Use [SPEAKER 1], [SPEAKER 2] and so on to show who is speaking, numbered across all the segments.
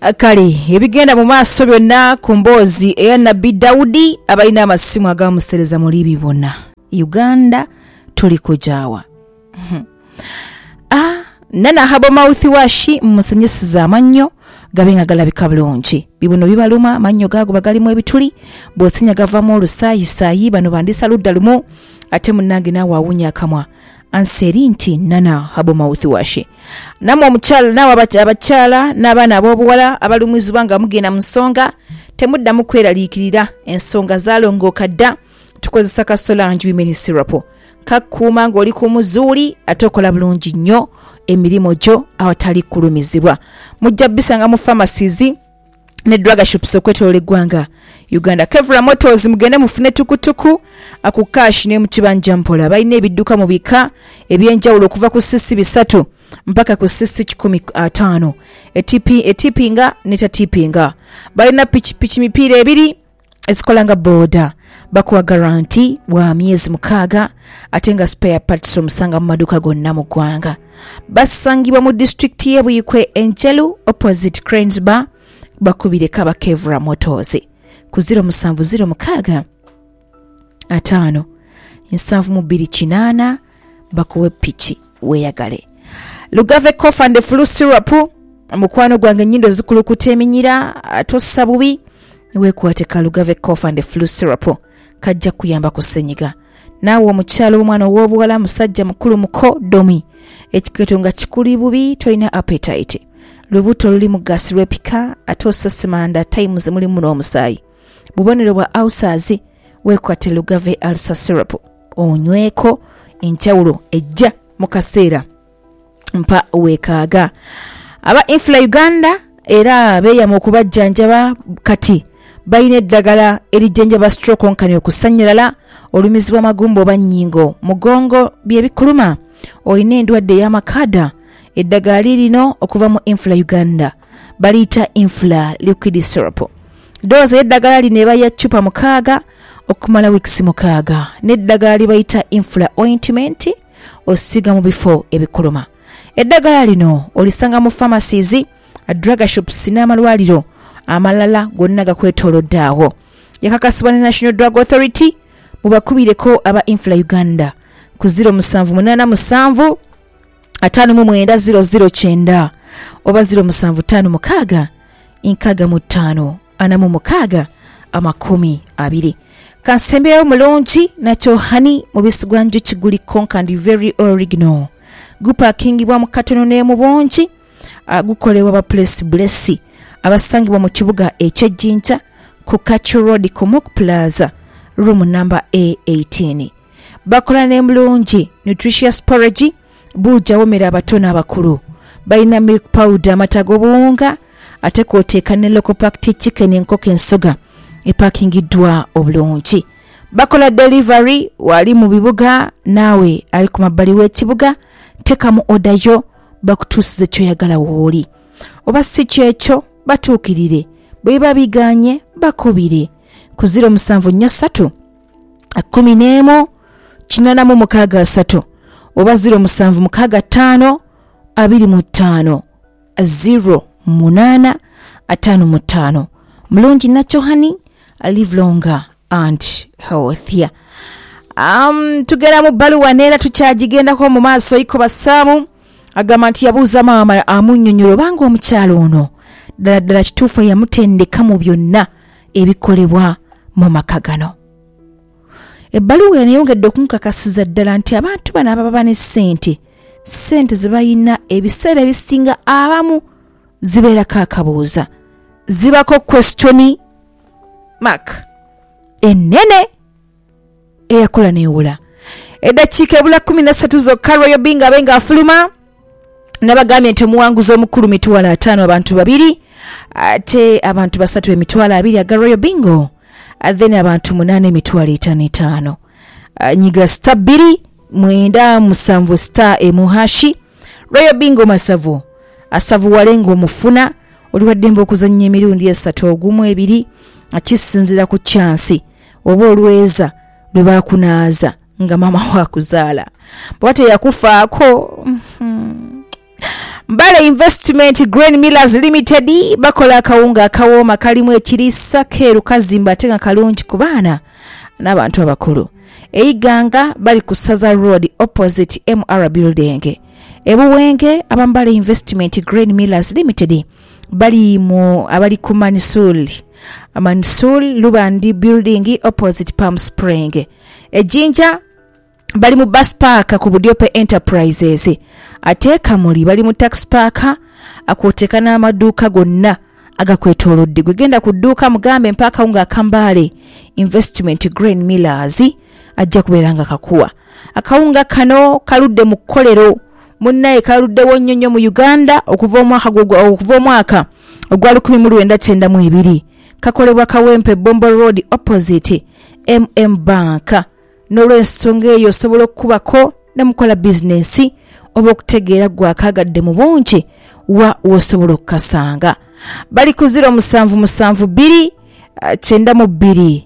[SPEAKER 1] Kali ebigenda mu maaso byonna ku mboozi eya Nabbi Daudi abalina amasimu agamusereza mu libi bonna. Uganda tuli kujaawa. Nana habo mouthwash musenyesiza amannyo gabenga galabika bulungi. Bibuno bibaluma amannyo gago bagalimu ebituli bosinya gavamu olusayi bano bandisa ludda lumu ate munnange nawe awunya akamwa. Anseri nti Nana habo mouthwash. Namwe omukyala nawe abakyala n'abaana ab'obuwala abalumizibwa nga mugenda mu nsonga temuddamu kweraliikirira ensonga zaalongooka dda tukozesa Kasolange Women Syrup. Kakkuuma ng'oli ku muzuuli ate okola bulungi nnyo emirimu gyo awatali kulumizibwa. Mujja bisanga mu pharmacies ne drug shops okwetoola eggwanga Uganda. Kevra Motors mugende mufune tukutuku akukashi ne mu kibanja mpola balina ebidduka mu bika ebyenjawulo okuva ku sisi 3 mpaka ku sisi 15 etipinga netatipinga. Balina pichi mipiira ebiri esikolanga boda bakuwa garanti wa miezi 6 ate nga spare parts omusanga mu maduka gonna mu ggwanga. Basangibwa mu district y'e Buyikwe Enjelu opposite Cranes Bar. Bakubire kaba Kevra Motors ku 0706 5 728 bakuwe pichi weyagale. Lugave Cough and Flu Syrup mukwano gwange nnyindo zikulukuta eminyira atossa bubi wekwateka Lugave Cough and Flu Syrup kajja kuyamba kusenyiga. Naawe omukyalo omwana ow'obuwala musajja mukulu muko domi ekiketo nga kikuli bubi toyina appetite. Lubuto luli mu gas repika atosa semanda times mulimu n'omusaayi. Bubonero bwa ulcers wekwate Lugave ulcer syrup onyweko enjawulo ejja mu kaseera mpa wekaaga. Aba Infla Uganda era beeyama okubajjanjaba kati bayina eddagala erijjanjaba stroke onkani okusanyalala olumizibwa magumbo oba nnyingo mugongo bye bikuluma oyina endwadde y'amakada. Eddagala lirino okuva mu Infla Uganda baliyita Infla liquid syrup. Doozi y'eddagala lino eba ya chupa 6 okumala weeks 6 n'eddagala libayita Infla ointment osiga mu bifo ebikuluma. Eddagala lino olisanga mu pharmacies, drug shops n'amalwaliro amalala gonna gakwetoolodde awo. Yakakasibwa ne National Drug Authority mubakubireko aba Infla Uganda ku 0787 59009 oba 0756 65 46 20. Kansembeyo mulungi nakyo hani mu bisigwanju kiguli konkandi very original. Gupakingibwa mu katono ne mu bongi gukolebwa ba Place Blessi abasangibwa mu kibuga eky'Ejjinja ku Kachu Road ku Mok Plaza room number A18. Bakola ne mulungi nutritious porridge buja womera abatona abakulu. Balina milk powder amatago buwunga ate kwoteeka ne local packed chicken enkoko ensoga epakingiddwa obulungi. Bakola delivery wali mu bibuga nawe ali ku mabbali w'ekibuga teka mu odayo bakutuusize kyoyagala wooli. Oba si kyekyo batuukirire bwe babiganye bakubire ku 0743 11 863 oba 0765 25 0855. Mulungi nakyo hani live longer and healthier. Tugera mu baluwa neera tukyagigendako mu maaso iko basaamu agamba nti yabuuza maama amunnyonnyola obanga omukyalo ono ddala kituufu yamutendeka mu byonna ebikolebwa mu maka gano. Ebbaluwa yayongedde okumukakasiza ddala nti abantu bano ababa ne ssente ze bayina ebiseera ebisinga abamu zibeerako akabuuza zibako question mark ennene eyakola neewula. Eddakiika ebula 13 zokka Royal Binga abenga afuluma nabagambye nti omuwanguzi omukulu mitwalo 5 abantu 2 ate abantu 3 emitwalo 2 aga Royal Bingo then abantu 8 emitwalo 5. Nyiga star 2 9 7 star emuhashi Royal Bingo masavu asavu walengo mufuna oliwaddemba okuzannya emirundi 3 ogumu 2 akisinzira ku chance oba olweza lwe bakunaaza nga mama wakuzaala bwate yakufaako Mbale Investment Grain Millers Limited bakola akawunga akawooma kalimu ekirisa keeru kazimba ate nga kalungi ku baana n'abantu abakulu. Eiganga bali ku Saza Road opposite MR Building. Ebuwenge abambale Investment Grain Millers Limited bali ku Mansul Lubandi Building opposite Palm Spring. Ejinja bali mu Bus Park ku Budiope Enterprises. Ate Kamuli bali mu Tax Park akwoteka n'amaduuka gonna agakwetoolodde. Gwe genda ku dduuka mugambe mpaka unga akambale Investment Grain Millers ajja kubeeranga kakuwa. Akawunga kano kaludde mu kkolero munnaye kaludde wonnyonnyo mu Uganda okuva omwaka ogwa 1992. Kakolebwa Kawempe Bombo Road opposite Bank. N'olw'ensonga eyo osobola okukubako ne mukola bizinesi oba okutegeera gwakagadde mu bungi wa wosobola okukasanga. Bali ku 0772 92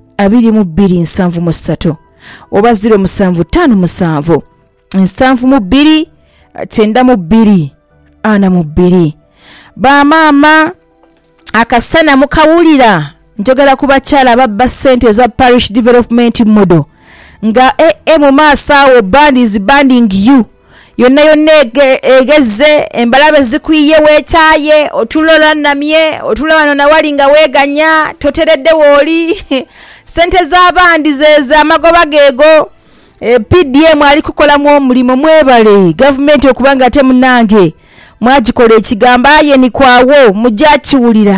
[SPEAKER 1] 2273 oba 0757 72 92 42. Bamaama akasana mukawulira njogera ku bakyala ababba ssente za Parish Development Model nga mu maaso awo banding you yonna egeze embalabe zikwiye weetaaye otulola namye otula wano nawali nga weeganya toteredde wooli ssente z'abandi zeza amagoba geego. PDM ali kukolamu omulimo mwebale gavumenti okubanga ate munange mwagikola ekigamba aye ni kwawo mujja kiwulira.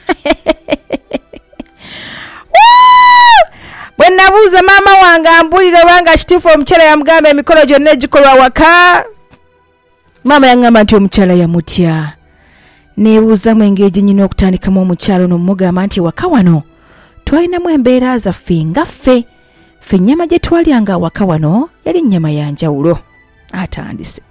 [SPEAKER 1] Bwe nabuuza maama wange ambulira obanga kituufu omukyala yamugamba emikolo gyonna egikolwa waka. Maama yangamba nti omukyala yamutya. Neebuuzamu engeri nyina okutandikamu omukyalo n'omugamba nti waka wano twalinamu embeera zaffe nga ffe ennyama gye twalyanga waka wano yali nnyama ya njawulo. Atandise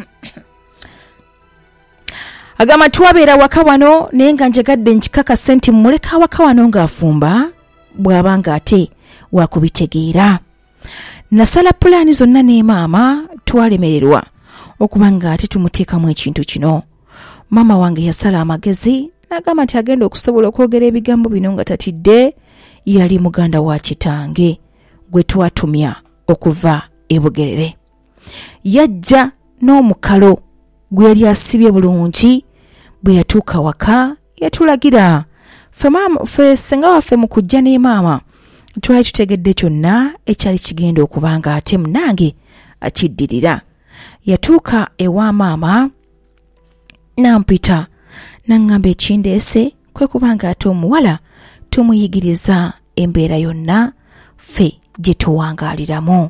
[SPEAKER 1] agamba twabeera waka wano naye nga njegadde nkikakase nti muleka waka wano ng'afumba bw'abanga ate wakubitegeera. Nasala pulaani zonna ne maama twalemererwa okubanga ate tumuteekamu ekintu kino. Maama wange yasala amagezi n'agamba nti agenda okusobola okwogera ebigambo bino nga tatidde yali muganda wa kitange gwe twatumya okuva e Bugerere. Yajja n'omukalo gwe yali asibye bulungi. Bwe yatuuka waka yatulagira ffe senga waffe mu kujja ne maama twali tutegedde kyonna ekyali kigenda okubanga ate munange akiddirira. Yatuuka ewa maama nampita n'angamba ekindeese kwe kubanga ate omuwala tumuyigiriza embeera yonna ffe gye tuwangaaliramu.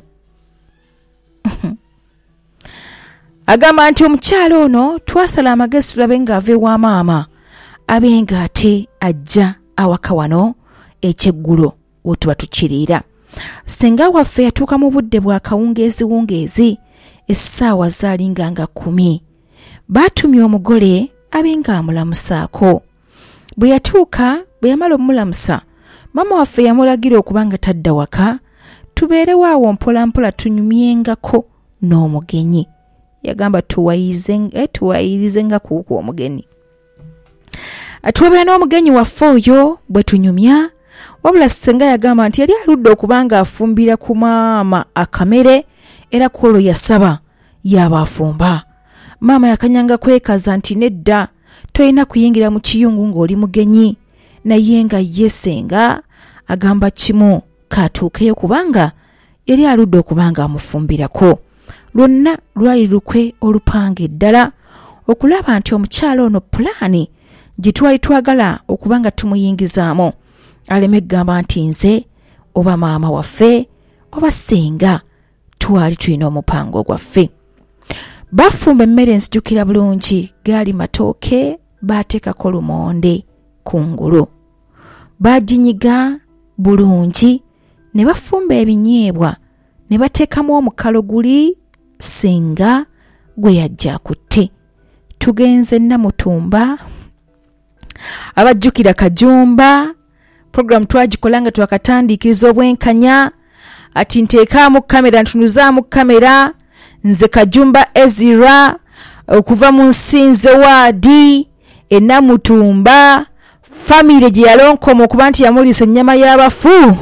[SPEAKER 1] Agamba nti omukyalo ono twasala amagezi tulabe ng'ava ewa maama abenga ate ajja awaka wano ekyeggulo wetuba tukiriira. Senga waffe yatuuka mu budde bwa kawungeezi essaawa zaalinga nga 10. Baatumye omugole abenga amulamusaako. Bwe yamala omulamusa maama waffe yamulagira okubanga tadda waka tubeerewo awo mpolampola tunyumyengako n'omugenyi. Yagamba tuwayirize nga kuuku omugenyi. Tubeera n'omugenyi waffe oyo bwe tunyumya wabula senga yagamba nti yali aludde okubanga afumbira ku maama akamere era kwolwo yasaba yaba afumba. Maama yakanyanga kwekaza nti nedda toyina kuyingira mu kiyungu ng'oli mugenyi naye nga ye senga agamba kimu katuukeyo kubanga yali aludde okubanga amufumbirako. Lwonna lwali lukwe olupange ddala okulaba nti omukyalo ono pulaani gye twali twagala okubanga tumuyingizaamu aleme gamba nti nze oba maama waffe oba senga twali tulina omupango gwaffe. Bafumba emmere enzijukira bulungi gaali matooke baateekako lumonde kungulu. Baginyiga bulungi ne bafumba ebinyeebwa ne bateekamu omukalo guli senga gwe yajja akutte. Tugenze Namutumba abajjukira Kajumba program twagikola nga twakatandikiriza obwenkanya ati nteekaamu kamera ntunuzaamu kamera nze Kajumba Ezira okuva mu Nsinze waadi Enamutumba family gye yalonkoma okuba nti yamuliisa ennyama y'abafu.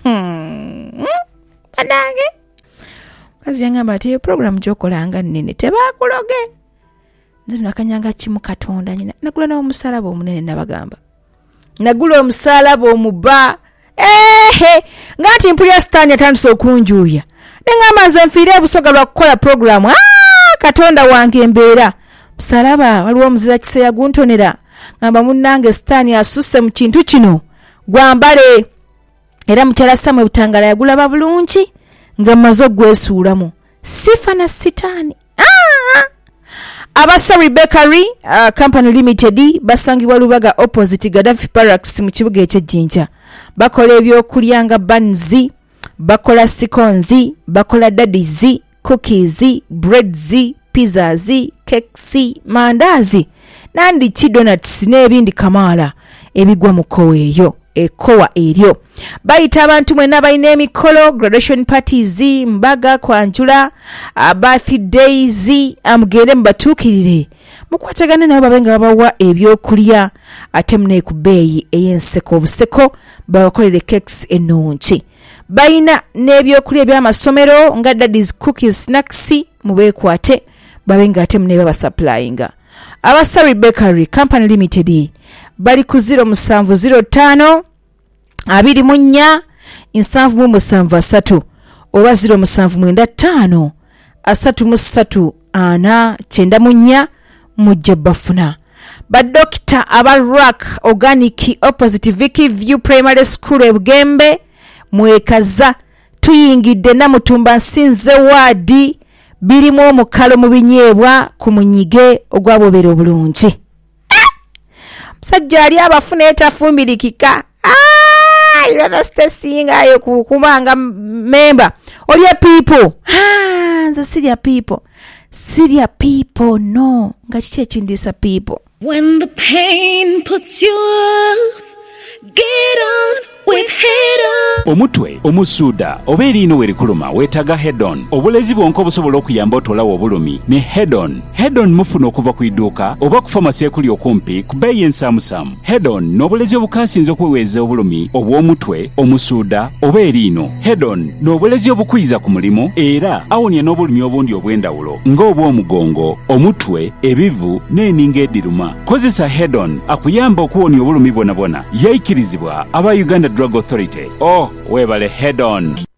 [SPEAKER 1] Banange kazi yangamba ati program gy'okolanga nnene tebaakuloge nze nakanyanga kimu Katonda nyina nagula n'omusalaba omunene nabagamba nagula omusalaba omubba ngati mpulya sitaani atandise okunjuuya nengamba nze nfiire busoga lwa kukola programu Katonda wange mbeera musalaba waliwo omuzira kiseya guntonera ngamba munnange sitaani asusse mu kintu kino gwambale era mukyala Samwe Butangala yagulaba bulungi nga mazo gwesuulamu sifa na sitaani. Abasari Bakery Company Limited basangibwa Lubaga opposite Gaddafi Barracks mu kibuga eky'Ejjinja. Bakola ebyokulya nga buns, bakola scones, bakola daddies, cookies, breads, pizzas, cakes, mandazi nandi donuts n'ebindi kamaala ebigwa mu kowa eyo ekowa eryo. Bayita abantu mwenna balina emikolo graduation parties, mbaga, kwanjula, birthdays, amugende mubatuukirire mukwatagane nabo babenga babawa ebyokulya ate mune ku bbeeyi ey'enseko obuseko babakolere cakes ennungi. Bayina n'ebyokulya eby'amasomero nga daddies, cookies, snacks mubeekwate babenga ate mune babasupplyinga. Abasari Bakery Company Limited bali ku 0705 24 773 oba 0795 334 mujja bafuna. Badokita aba RAC Organic opposite Vicky View Primary School e Bugembe mwekaza tuyingidde Namutumba Nsinze waadi birimu omukalo mu binyeebwa ku munyige ogwabobera obulungi. Musajja ali abafuna etafumbirikika rather stay seeing ayo kubanga member olya people nze siria people no nga kiki ekindisa people.
[SPEAKER 2] When the pain puts you off, get on with Head On.
[SPEAKER 3] Omutwe, omusuuda, oba eriino werikuluma weetaga Head On. Obulezi bwonka busobola okuyamba otolawo obulumi ne Head On. Head On mufuna okuva ku idduuka oba ku famasi ekuli okumpi ku bbeeyi ensaamusaamu. Head On n'obulezi obukaasinze okuweweeza obulumi obw'omutwe, omusuuda oba eriino. Head On n'obulezi obukwiza ku mulimu era awonya n'obulumi obundi obw'endawulo ng'obw'omugongo, omutwe, ebivu n'eninga ediruma. Kozesa Head On akuyamba okuwonya obulumi bwona bwona. Yayikirizibwa aba Uganda Drug Authority. Webale Head On.